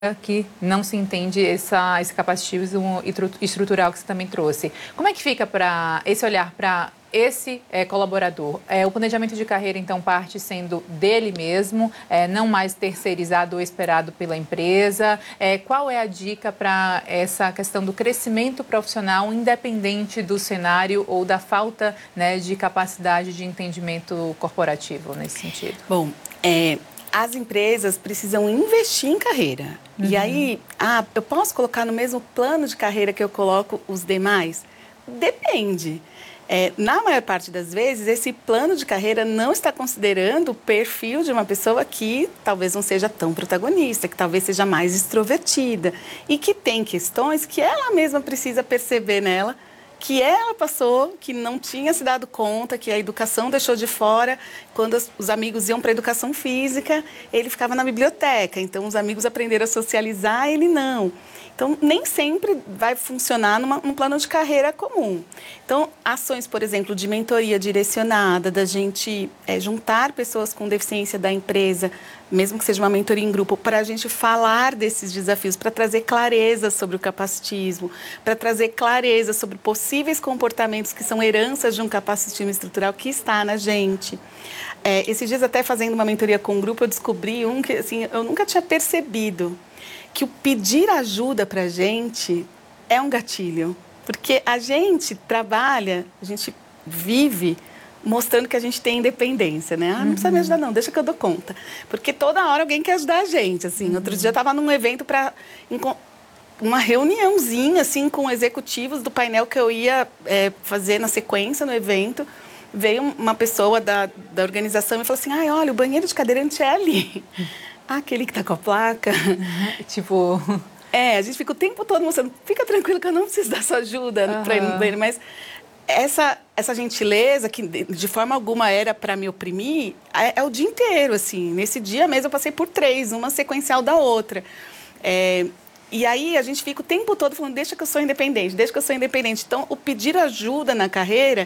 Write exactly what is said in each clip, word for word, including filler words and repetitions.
que não se entende essa, esse capacitismo estrutural que você também trouxe. Como é que fica para esse olhar para esse é, colaborador? É, o planejamento de carreira, então, parte sendo dele mesmo, é, não mais terceirizado ou esperado pela empresa. É, qual é a dica para essa questão do crescimento profissional, independente do cenário ou da falta, né, de capacidade de entendimento corporativo nesse sentido? Bom, é... as empresas precisam investir em carreira. Uhum. E aí, ah, eu posso colocar no mesmo plano de carreira que eu coloco os demais? Depende. É, na maior parte das vezes, esse plano de carreira não está considerando o perfil de uma pessoa que talvez não seja tão protagonista, que talvez seja mais extrovertida e que tem questões que ela mesma precisa perceber nela, que ela passou, que não tinha se dado conta, que a educação deixou de fora. Quando os amigos iam para a educação física, ele ficava na biblioteca. Então, os amigos aprenderam a socializar, ele não. Então, nem sempre vai funcionar numa, num plano de carreira comum. Então, ações, por exemplo, de mentoria direcionada, da gente é, juntar pessoas com deficiência da empresa, mesmo que seja uma mentoria em grupo, para a gente falar desses desafios, para trazer clareza sobre o capacitismo, para trazer clareza sobre possíveis comportamentos que são heranças de um capacitismo estrutural que está na gente. É, esses dias, até fazendo uma mentoria com um grupo, eu descobri um que assim, eu nunca tinha percebido, que o pedir ajuda para a gente é um gatilho. Porque a gente trabalha, a gente vive mostrando que a gente tem independência, né? Ah, não precisa me ajudar não, deixa que eu dou conta. Porque toda hora alguém quer ajudar a gente, assim. Uhum. Outro dia eu estava num evento para... uma reuniãozinha, assim, com executivos do painel que eu ia é, fazer na sequência no evento. Veio uma pessoa da, da organização e falou assim, ai, olha, o banheiro de cadeirante é ali. Ah, aquele que está com a placa. Uhum. Tipo... É, a gente fica o tempo todo mostrando, fica tranquilo que eu não preciso da sua ajuda uhum. para ir no banheiro, mas essa, essa gentileza, que de forma alguma era para me oprimir, é, é o dia inteiro, assim. Nesse dia mesmo eu passei por três, uma sequencial da outra. É, e aí a gente fica o tempo todo falando, deixa que eu sou independente, deixa que eu sou independente. Então, o pedir ajuda na carreira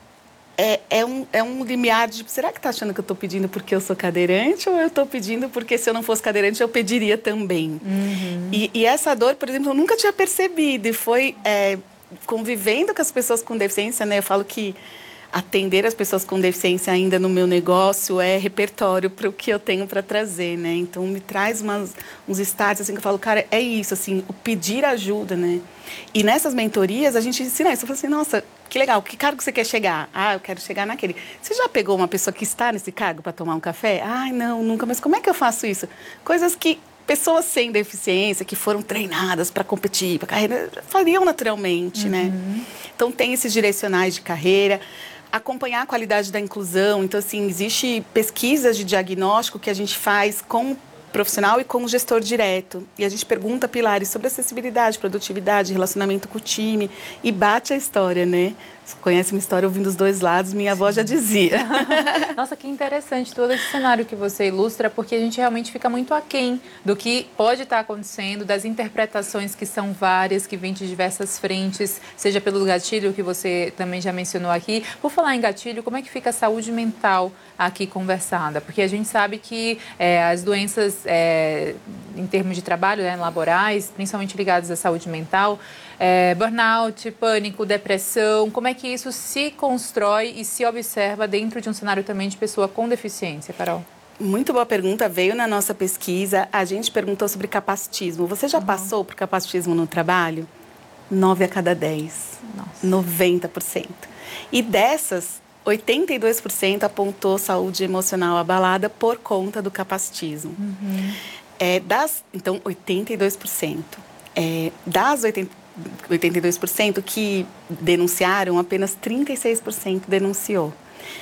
é, é, um, é um limiar de, será que está achando que eu estou pedindo porque eu sou cadeirante ou eu estou pedindo porque se eu não fosse cadeirante eu pediria também? Uhum. E, e essa dor, por exemplo, eu nunca tinha percebido e foi é, convivendo com as pessoas com deficiência, né? Eu falo que atender as pessoas com deficiência ainda no meu negócio é repertório para o que eu tenho para trazer, né? Então, me traz umas, uns starts, assim, que eu falo, cara, é isso, assim, o pedir ajuda, né? E nessas mentorias, a gente ensina isso. Eu falo assim, nossa, que legal, que cargo você quer chegar? Ah, eu quero chegar naquele. Você já pegou uma pessoa que está nesse cargo para tomar um café? Ai, não, nunca, mas como é que eu faço isso? Coisas que pessoas sem deficiência, que foram treinadas para competir, para carreira, fariam naturalmente, uhum. né? Então, tem esses direcionais de carreira. Acompanhar a qualidade da inclusão. Então, assim, existe pesquisas de diagnóstico que a gente faz com o profissional e com o gestor direto. E a gente pergunta pilares sobre acessibilidade, produtividade, relacionamento com o time. E bate a história, né? Você conhece uma história ouvindo os dois lados, minha avó já dizia. Nossa, que interessante todo esse cenário que você ilustra, porque a gente realmente fica muito aquém do que pode estar acontecendo, das interpretações que são várias, que vêm de diversas frentes, seja pelo gatilho que você também já mencionou aqui. Por falar em gatilho, como é que fica a saúde mental aqui conversada? Porque a gente sabe que é, as doenças é, em termos de trabalho, né, laborais, principalmente ligadas à saúde mental, é, burnout, pânico, depressão, como é que isso se constrói e se observa dentro de um cenário também de pessoa com deficiência, Carol? Muito boa pergunta, veio na nossa pesquisa, a gente perguntou sobre capacitismo. Você já uhum. passou por capacitismo no trabalho? Nove a cada dez. Nossa. noventa por cento. E dessas, oitenta e dois por cento apontou saúde emocional abalada por conta do capacitismo. Uhum. É, das, então, oitenta e dois por cento. É, das oitenta e dois por cento que denunciaram, apenas trinta e seis por cento denunciou.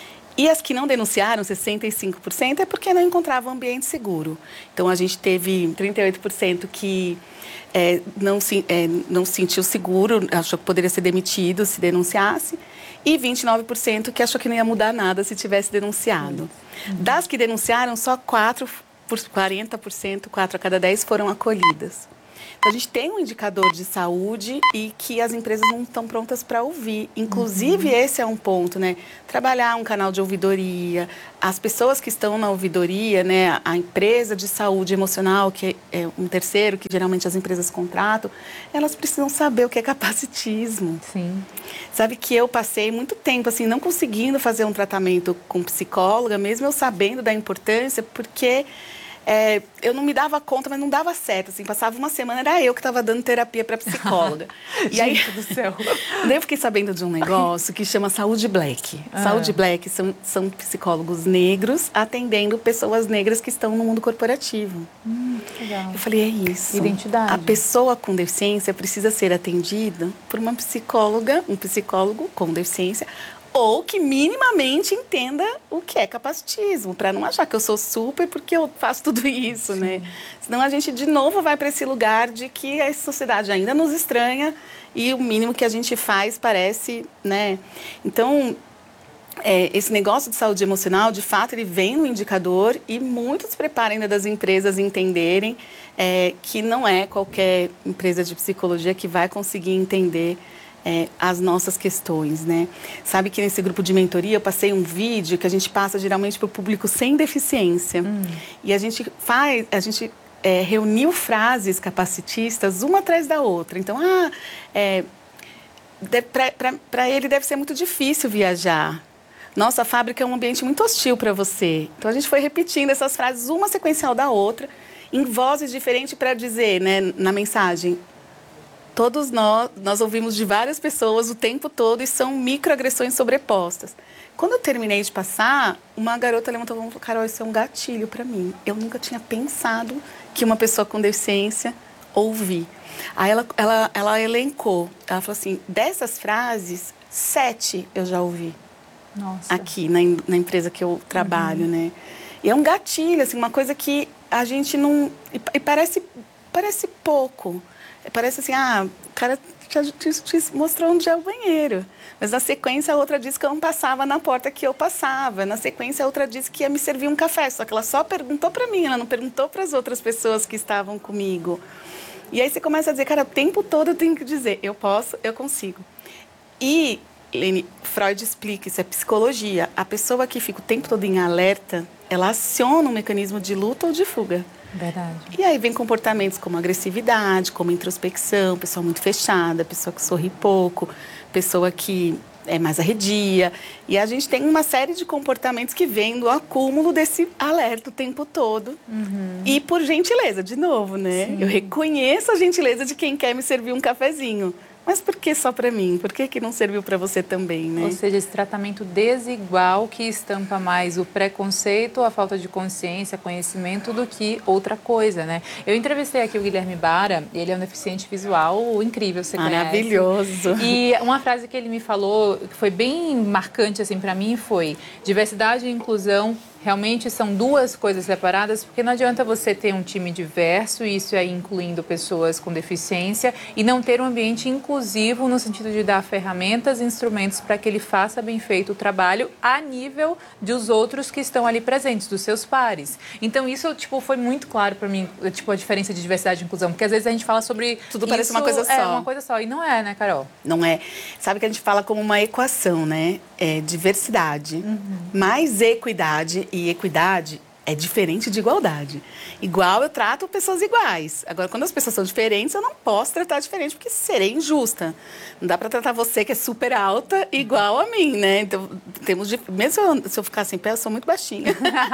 E as que não denunciaram, sessenta e cinco por cento, é porque não encontravam ambiente seguro. Então, a gente teve trinta e oito por cento que é, não, se, é, não se sentiu seguro, achou que poderia ser demitido se denunciasse, e vinte e nove por cento que achou que não ia mudar nada se tivesse denunciado. Uhum. Das que denunciaram, só quatro por quarenta por cento, quatro a cada dez, foram acolhidas. Então, a gente tem um indicador de saúde e que as empresas não estão prontas para ouvir. Inclusive, uhum. esse é um ponto, né? Trabalhar um canal de ouvidoria, as pessoas que estão na ouvidoria, né? A empresa de saúde emocional, que é um terceiro que geralmente as empresas contratam, elas precisam saber o que é capacitismo. Sim. Sabe que eu passei muito tempo, assim, não conseguindo fazer um tratamento com psicóloga, mesmo eu sabendo da importância, porque... É, eu não me dava conta, mas não dava certo. Assim, passava uma semana, era eu que estava dando terapia para psicóloga. E aí, do céu. Daí eu fiquei sabendo de um negócio que chama Saúde Black. Ah. Saúde Black são, são psicólogos negros atendendo pessoas negras que estão no mundo corporativo. Hum, legal. Eu falei, é isso. Identidade. A pessoa com deficiência precisa ser atendida por uma psicóloga, um psicólogo com deficiência, ou que minimamente entenda o que é capacitismo, para não achar que eu sou super porque eu faço tudo isso, Sim. né? Senão a gente de novo vai para esse lugar de que a sociedade ainda nos estranha e o mínimo que a gente faz parece, né? Então, é, esse negócio de saúde emocional, de fato, ele vem no indicador e muito se prepara ainda das empresas entenderem é, que não é qualquer empresa de psicologia que vai conseguir entender É, as nossas questões, né? Sabe que nesse grupo de mentoria eu passei um vídeo que a gente passa geralmente para o público sem deficiência. Hum. E a gente faz, a gente é, reuniu frases capacitistas uma atrás da outra. Então, ah, é, para ele deve ser muito difícil viajar. Nossa, a fábrica é um ambiente muito hostil para você. Então a gente foi repetindo essas frases uma sequencial da outra, em vozes diferentes para dizer, né, na mensagem. Todos nós, nós ouvimos de várias pessoas o tempo todo e são microagressões sobrepostas. Quando eu terminei de passar, uma garota levantou a mão e falou, Carol, isso é um gatilho para mim. Eu nunca tinha pensado que uma pessoa com deficiência ouvir. Aí ela, ela, ela elencou, ela falou assim, dessas frases, sete eu já ouvi. Nossa. Aqui na, na empresa que eu trabalho, uhum. né? E é um gatilho, assim, uma coisa que a gente não... E, e parece, parece pouco. Parece assim, ah, o cara já te, te mostrou onde é o banheiro. Mas na sequência a outra disse que eu não passava na porta que eu passava. Na sequência a outra disse que ia me servir um café. Só que ela só perguntou para mim, ela não perguntou para as outras pessoas que estavam comigo. E aí você começa a dizer, cara, o tempo todo eu tenho que dizer, eu posso, eu consigo. E, Lene, Freud explica, isso é psicologia. A pessoa que fica o tempo todo em alerta, ela aciona um mecanismo de luta ou de fuga. Verdade. E aí vem comportamentos como agressividade, como introspecção, pessoa muito fechada, pessoa que sorri pouco, pessoa que é mais arredia. E a gente tem uma série de comportamentos que vêm do acúmulo desse alerta o tempo todo. Uhum. E por gentileza, de novo, né? Sim. Eu reconheço a gentileza de quem quer me servir um cafezinho. Mas por que só para mim? Por que, que não serviu para você também, né? Ou seja, esse tratamento desigual que estampa mais o preconceito, a falta de consciência, conhecimento do que outra coisa, né? Eu entrevistei aqui o Guilherme Bara, ele é um deficiente visual incrível, você conhece. Maravilhoso. E uma frase que ele me falou, que foi bem marcante assim para mim, foi: diversidade e inclusão realmente são duas coisas separadas, porque não adianta você ter um time diverso, e isso aí incluindo pessoas com deficiência, e não ter um ambiente inclusivo no sentido de dar ferramentas e instrumentos para que ele faça bem feito o trabalho a nível dos outros que estão ali presentes, dos seus pares. Então isso tipo, foi muito claro para mim, tipo, a diferença de diversidade e inclusão, porque às vezes a gente fala sobre... Tudo isso, parece uma coisa só. É, uma coisa só, e não é, né, Carol? Não é. Sabe que a gente fala como uma equação, né? É diversidade, uhum. mais equidade, e equidade é diferente de igualdade. Igual eu trato pessoas iguais. Agora, quando as pessoas são diferentes, eu não posso tratar diferente, porque serei injusta. Não dá para tratar você, que é super alta, igual a mim, né? Então, temos de... mesmo se eu, se eu ficar sem pé, eu sou muito baixinha.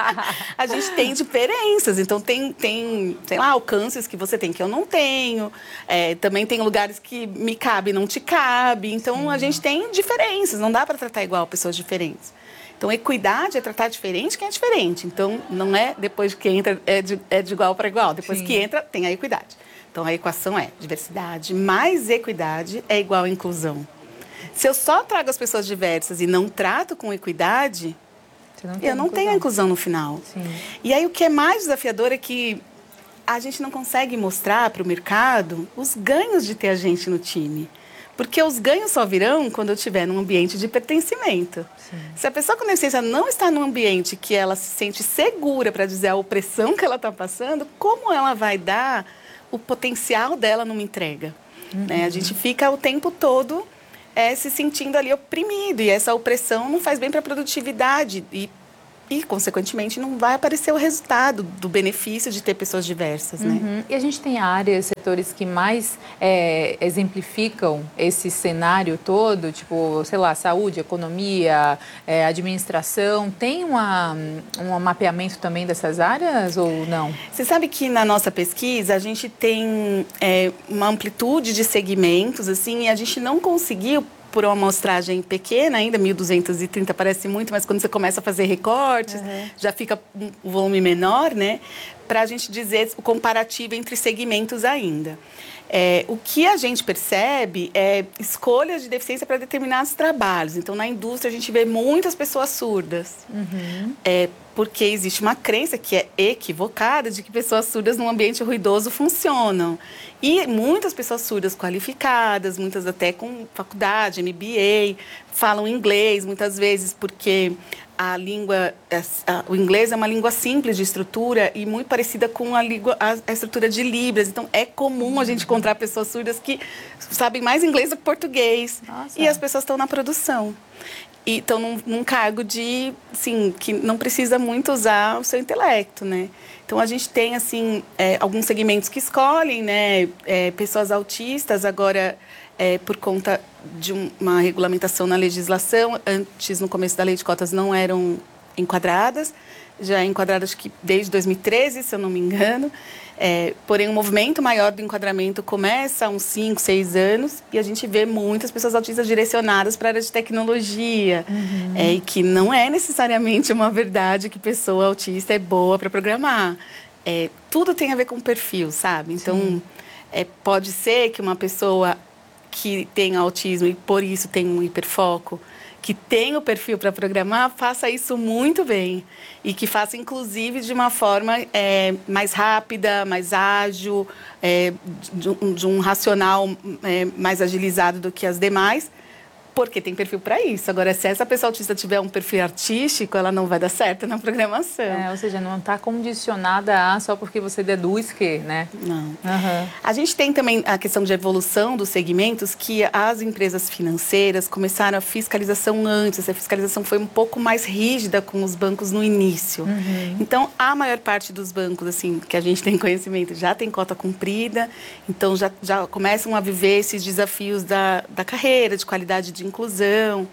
A gente tem diferenças. Então, tem, tem, sei lá, alcances que você tem que eu não tenho. É, também tem lugares que me cabe e não te cabe. Então, Sim. a gente tem diferenças. Não dá para tratar igual pessoas diferentes. Então, equidade é tratar diferente quem é diferente. Então, não é depois de que entra, é de, é de igual para igual. Depois Sim. que entra, tem a equidade. Então, a equação é diversidade mais equidade é igual a inclusão. Se eu só trago as pessoas diversas e não trato com equidade, não eu não inclusão. tenho a inclusão no final. Sim. E aí, o que é mais desafiador é que a gente não consegue mostrar para o mercado os ganhos de ter a gente no time. Porque os ganhos só virão quando eu estiver num ambiente de pertencimento. Sim. Se a pessoa com deficiência não está num ambiente que ela se sente segura para dizer a opressão que ela está passando, como ela vai dar o potencial dela numa entrega. Uhum. Né? A gente fica o tempo todo é, se sentindo ali oprimido, e essa opressão não faz bem para a produtividade e E, consequentemente, não vai aparecer o resultado do benefício de ter pessoas diversas, né? Uhum. E a gente tem áreas, setores que mais é, exemplificam esse cenário todo, tipo, sei lá, saúde, economia, é, administração. Tem uma, um mapeamento também dessas áreas ou não? Você sabe que na nossa pesquisa a gente tem é, uma amplitude de segmentos, assim, e a gente não conseguiu, por uma amostragem pequena ainda, mil duzentos e trinta parece muito, mas quando você começa a fazer recortes, uhum. já fica um volume menor, né? Para a gente dizer o comparativo entre segmentos ainda. É, o que a gente percebe é escolhas de deficiência para determinados trabalhos. Então, na indústria, a gente vê muitas pessoas surdas. Uhum. É, porque existe uma crença que é equivocada de que pessoas surdas num ambiente ruidoso funcionam. E muitas pessoas surdas qualificadas, muitas até com faculdade, M B A, falam inglês muitas vezes porque a língua, a, o inglês é uma língua simples de estrutura e muito parecida com a, língua, a, a estrutura de Libras. Então, é comum a gente encontrar pessoas surdas que sabem mais inglês do que português. Nossa. E as pessoas estão na produção. E estão num, num cargo de, assim, que não precisa muito usar o seu intelecto, né? Então, a gente tem, assim, é, alguns segmentos que escolhem, né? É, pessoas autistas, agora, é, por conta de um, uma regulamentação na legislação, antes, no começo da lei de cotas, não eram enquadradas, já é enquadradas, acho que desde dois mil e treze, se eu não me engano. É, porém, o movimento maior do enquadramento começa há uns cinco, seis anos e a gente vê muitas pessoas autistas direcionadas para a área de tecnologia. Uhum. É, e que não é necessariamente uma verdade que pessoa autista é boa para programar. É, tudo tem a ver com perfil, sabe? Então, é, pode ser que uma pessoa que tem autismo e por isso tem um hiperfoco, que tem o perfil para programar, faça isso muito bem. E que faça, inclusive, de uma forma é, mais rápida, mais ágil, é, de, de um racional é, mais agilizado do que as demais, porque tem perfil para isso. Agora, se essa pessoa autista tiver um perfil artístico, ela não vai dar certo na programação. É, ou seja, não está condicionada a só porque você deduz que, né? Não. Uhum. A gente tem também a questão de evolução dos segmentos, que as empresas financeiras começaram a fiscalização antes. A fiscalização foi um pouco mais rígida com os bancos no início. Uhum. Então, a maior parte dos bancos, assim, que a gente tem conhecimento, já tem cota cumprida. Então, já, já começam a viver esses desafios da, da carreira, de qualidade de inclusão.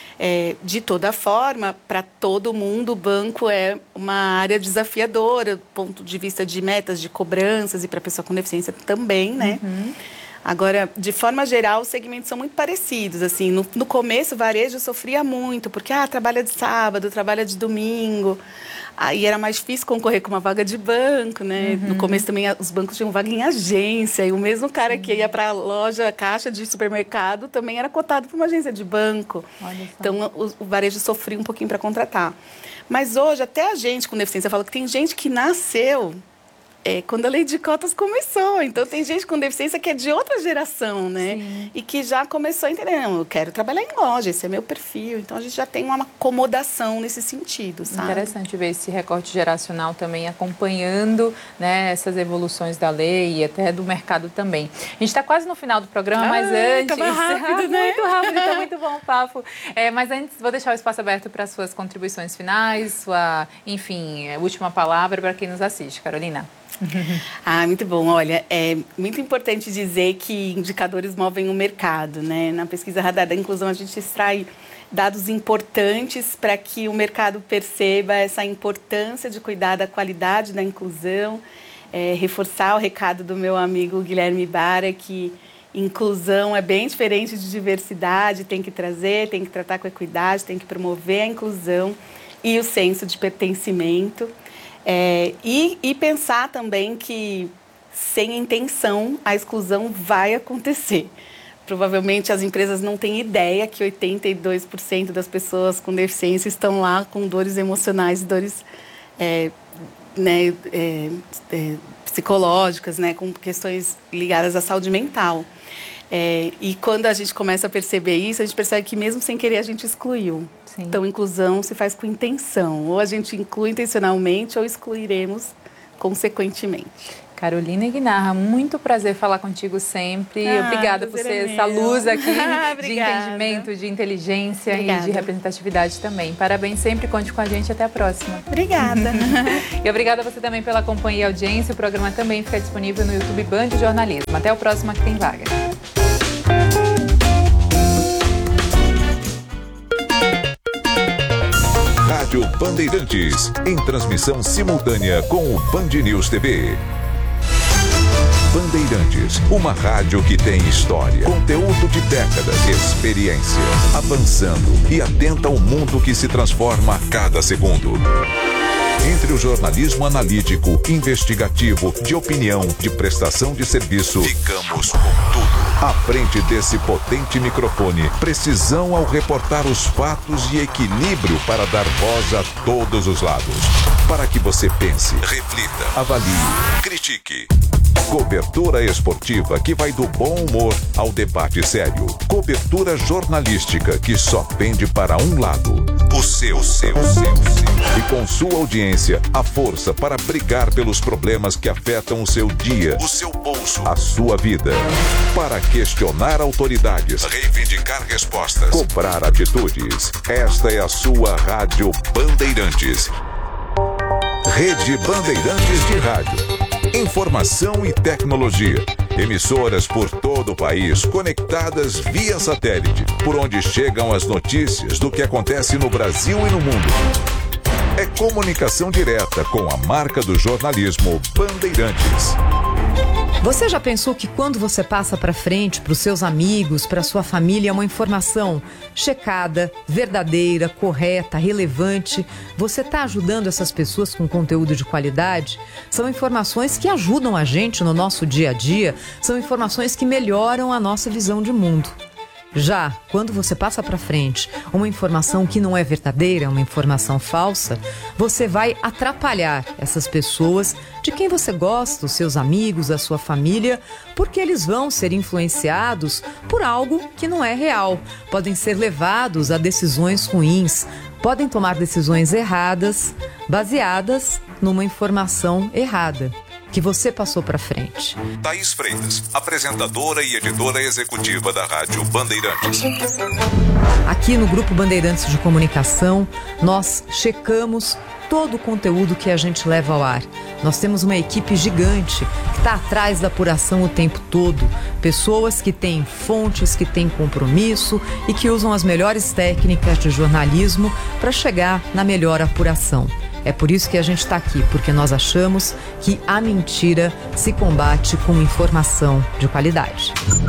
É, de toda forma, para todo mundo, o banco é uma área desafiadora do ponto de vista de metas, de cobranças, e para a pessoa com deficiência também, né? Uhum. Agora, de forma geral, os segmentos são muito parecidos. Assim, no, no começo, o varejo sofria muito, porque ah, trabalha de sábado, trabalha de domingo. Aí era mais difícil concorrer com uma vaga de banco, né? Uhum. No começo também os bancos tinham vaga em agência. E o mesmo cara uhum. que ia para a loja, caixa de supermercado, também era cotado para uma agência de banco. Então, o, o varejo sofria um pouquinho para contratar. Mas hoje, até a gente com deficiência, fala que tem gente que nasceu é, quando a lei de cotas começou. Então, tem gente com deficiência que é de outra geração, né? Sim. E que já começou a entender, não, eu quero trabalhar em loja, esse é meu perfil. Então, a gente já tem uma acomodação nesse sentido, sabe? Interessante ver esse recorte geracional também acompanhando, né, essas evoluções da lei e até do mercado também. A gente está quase no final do programa, ah, mas antes... Acaba rápido, né? Muito rápido, está muito bom o papo. É, mas antes, vou deixar o espaço aberto para as suas contribuições finais, sua, enfim, última palavra para quem nos assiste. Carolina. Ah, muito bom. Olha, é muito importante dizer que indicadores movem o mercado, né? Na pesquisa Radar da Inclusão, a gente extrai dados importantes para que o mercado perceba essa importância de cuidar da qualidade da inclusão, é, reforçar o recado do meu amigo Guilherme Bara, que inclusão é bem diferente de diversidade, tem que trazer, tem que tratar com equidade, tem que promover a inclusão e o senso de pertencimento. É, e, e pensar também que, sem intenção, a exclusão vai acontecer. Provavelmente as empresas não têm ideia que oitenta e dois por cento das pessoas com deficiência estão lá com dores emocionais, dores é, né, é, é, psicológicas, né, com questões ligadas à saúde mental. É, e quando a gente começa a perceber isso, a gente percebe que mesmo sem querer a gente excluiu. Sim. Então, inclusão se faz com intenção. Ou a gente inclui intencionalmente ou excluiremos consequentemente. Carolina Guinarra, muito prazer falar contigo sempre. Ah, Obrigada por ser essa luz aqui de entendimento, de inteligência Obrigada. E de representatividade também. Parabéns sempre, conte com a gente. Até a próxima. Obrigada. E obrigada a você também pela companhia e audiência. O programa também fica disponível no YouTube Band Jornalismo. Até o próximo Aqui Tem Vaga. Rádio Bandeirantes, em transmissão simultânea com o Band News T V. Bandeirantes, uma rádio que tem história, conteúdo de décadas, experiência, avançando e atenta ao mundo que se transforma a cada segundo. Entre o jornalismo analítico, investigativo, de opinião, de prestação de serviço, ficamos com tudo. À frente desse potente microfone, precisão ao reportar os fatos e equilíbrio para dar voz a todos os lados. Para que você pense, reflita, avalie, critique. Cobertura esportiva que vai do bom humor ao debate sério. Cobertura jornalística que só pende para um lado. O seu, seu, seu, seu. E com sua audiência, a força para brigar pelos problemas que afetam o seu dia, o seu bolso, a sua vida. Para questionar autoridades, reivindicar respostas, cobrar atitudes. Esta é a sua Rádio Bandeirantes. Rede Bandeirantes de Rádio. Informação e tecnologia. Emissoras por todo o país, conectadas via satélite, por onde chegam as notícias do que acontece no Brasil e no mundo. É comunicação direta com a marca do jornalismo Bandeirantes. Você já pensou que quando você passa para frente, para os seus amigos, para a sua família, uma informação checada, verdadeira, correta, relevante, você está ajudando essas pessoas com conteúdo de qualidade? São informações que ajudam a gente no nosso dia a dia, são informações que melhoram a nossa visão de mundo. Já quando você passa para frente uma informação que não é verdadeira, uma informação falsa, você vai atrapalhar essas pessoas de quem você gosta, os seus amigos, a sua família, porque eles vão ser influenciados por algo que não é real. Podem ser levados a decisões ruins, podem tomar decisões erradas, baseadas numa informação errada que você passou para frente. Thaís Freitas, apresentadora e editora executiva da Rádio Bandeirantes. Aqui no Grupo Bandeirantes de Comunicação, nós checamos todo o conteúdo que a gente leva ao ar. Nós temos uma equipe gigante que está atrás da apuração o tempo todo. Pessoas que têm fontes, que têm compromisso e que usam as melhores técnicas de jornalismo para chegar na melhor apuração. É por isso que a gente está aqui, porque nós achamos que a mentira se combate com informação de qualidade.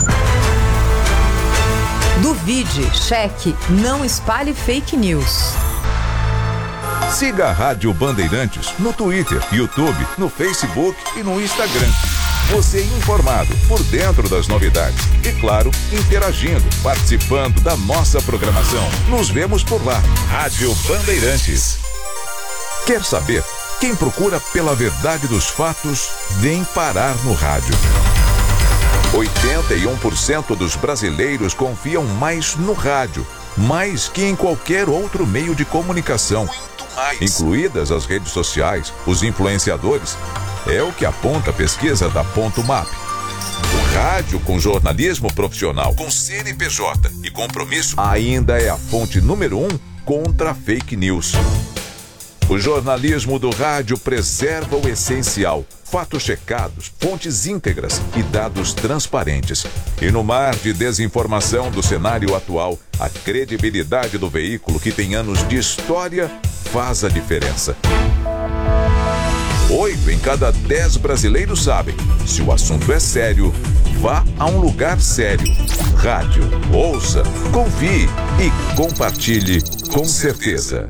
Duvide, cheque, não espalhe fake news. Siga a Rádio Bandeirantes no Twitter, YouTube, no Facebook e no Instagram. Você informado, por dentro das novidades e, claro, interagindo, participando da nossa programação. Nos vemos por lá. Rádio Bandeirantes. Quer saber? Quem procura pela verdade dos fatos, vem parar no rádio. oitenta e um por cento dos brasileiros confiam mais no rádio, mais que em qualquer outro meio de comunicação, incluídas as redes sociais, os influenciadores. É o que aponta a pesquisa da Ponto Map. O rádio com jornalismo profissional, com C N P J e compromisso, ainda é a fonte número um contra a fake news. O jornalismo do rádio preserva o essencial, fatos checados, fontes íntegras e dados transparentes. E no mar de desinformação do cenário atual, a credibilidade do veículo que tem anos de história faz a diferença. Oito em cada dez brasileiros sabem, se o assunto é sério, vá a um lugar sério. Rádio, ouça, confie e compartilhe com certeza.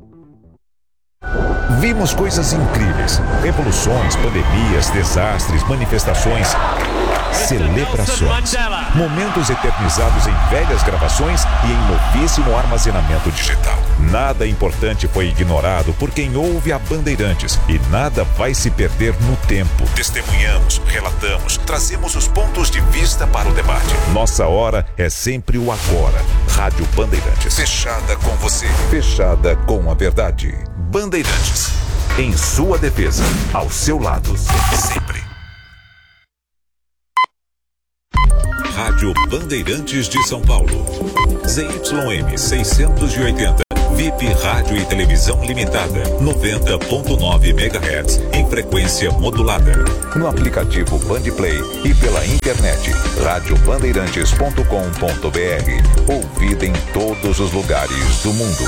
Vimos coisas incríveis, revoluções, pandemias, desastres, manifestações, celebrações, momentos eternizados em velhas gravações e em novíssimo armazenamento digital. Nada importante foi ignorado por quem ouve a Bandeirantes e nada vai se perder no tempo. Testemunhamos, relatamos, trazemos os pontos de vista para o debate. Nossa hora é sempre o agora. Rádio Bandeirantes, fechada com você, fechada com a verdade. Bandeirantes, em sua defesa, ao seu lado, sempre. Rádio Bandeirantes de São Paulo. Z Y M seiscentos e oitenta. V I P Rádio e Televisão Limitada, noventa ponto nove megahertz, em frequência modulada. No aplicativo Bandplay e pela internet, rádio bandeirantes ponto com ponto b r. Ouvida em todos os lugares do mundo.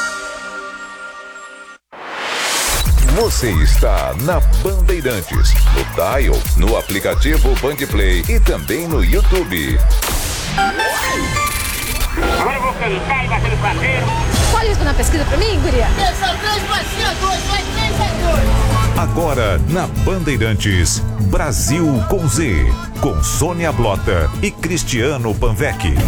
Você está na Bandeirantes, no Dial, no aplicativo Bandplay e também no YouTube. Agora eu vou cantar e bater no parceiro. Olha isso na pesquisa pra mim, guria. Terça três, vai ser a dois, vai três a dois. Agora na Bandeirantes, Brasil com Z, com Sônia Blota e Cristiano Panvec.